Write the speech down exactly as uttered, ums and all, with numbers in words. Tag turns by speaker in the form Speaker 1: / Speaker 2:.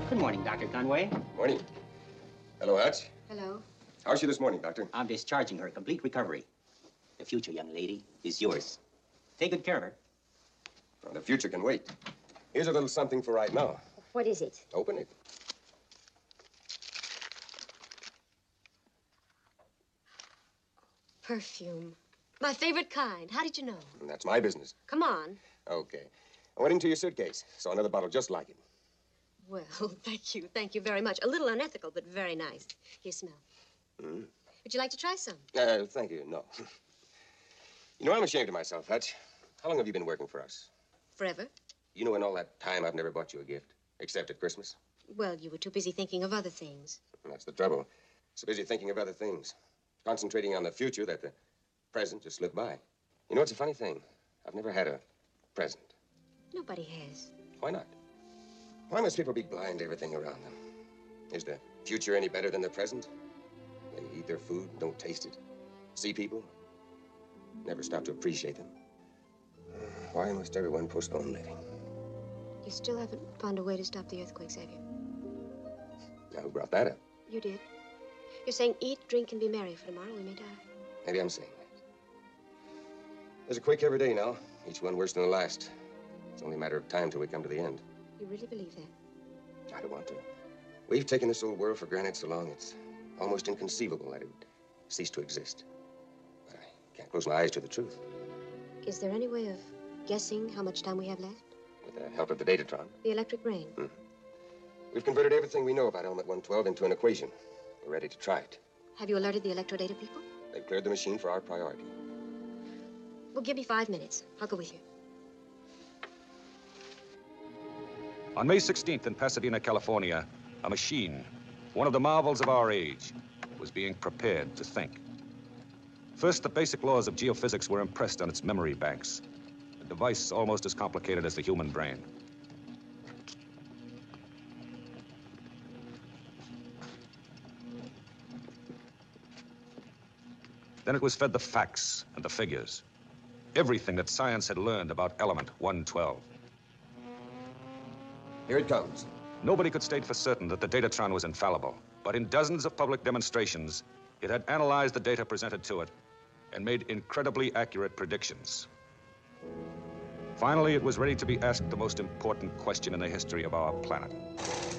Speaker 1: Good morning, Doctor Conway.
Speaker 2: Morning. Hello, Hutch.
Speaker 3: Hello.
Speaker 2: How's she this morning, Doctor?
Speaker 1: I'm discharging her. Complete recovery. The future, young lady, is yours. Take good care of her.
Speaker 2: Well, the future can wait. Here's a little something for right now.
Speaker 3: What is it?
Speaker 2: Open it.
Speaker 3: Perfume. My favorite kind. How did you know?
Speaker 2: And that's my business.
Speaker 3: Come on.
Speaker 2: Okay. I went into your suitcase. Saw another bottle just like it.
Speaker 3: Well, thank you. Thank you very much. A little unethical, but very nice. Here, smell.
Speaker 2: Mm.
Speaker 3: Would you like to try some?
Speaker 2: Uh, thank you. No. You know, I'm ashamed of myself, Hutch. How long have you been working for us?
Speaker 3: Forever.
Speaker 2: You know, in all that time, I've never bought you a gift, except at Christmas.
Speaker 3: Well, you were too busy thinking of other things.
Speaker 2: And that's the trouble. So busy thinking of other things. Concentrating on the future that the present just slipped by. You know, it's a funny thing. I've never had a present.
Speaker 3: Nobody has.
Speaker 2: Why not? Why must people be blind to everything around them? Is the future any better than the present? They eat their food, don't taste it. See people, never stop to appreciate them. Why must everyone postpone living?
Speaker 3: You still haven't found a way to stop the earthquakes, have you?
Speaker 2: Now, who brought that up?
Speaker 3: You did. You're saying eat, drink, and be merry, for tomorrow we may die.
Speaker 2: Maybe I'm saying that. There's a quake every day now, each one worse than the last. It's only a matter of time till we come to the end.
Speaker 3: You really believe that?
Speaker 2: I don't want to. We've taken this old world for granted so long, it's almost inconceivable that it would cease to exist. But I can't close my eyes to the truth.
Speaker 3: Is there any way of guessing how much time we have left?
Speaker 2: With the help of the Datatron.
Speaker 3: The electric rain?
Speaker 2: Hmm. We've converted everything we know about element one twelve into an equation. We're ready to try it.
Speaker 3: Have you alerted the electrodata people?
Speaker 2: They've cleared the machine for our priority.
Speaker 3: Well, give me five minutes. I'll go with you.
Speaker 4: On May sixteenth in Pasadena, California, a machine, one of the marvels of our age, was being prepared to think. First, the basic laws of geophysics were impressed on its memory banks, a device almost as complicated as the human brain. Then it was fed the facts and the figures, everything that science had learned about element one twelve.
Speaker 2: Here it comes.
Speaker 4: Nobody could state for certain that the Datatron was infallible, but in dozens of public demonstrations, it had analyzed the data presented to it and made incredibly accurate predictions. Finally, it was ready to be asked the most important question in the history of our planet.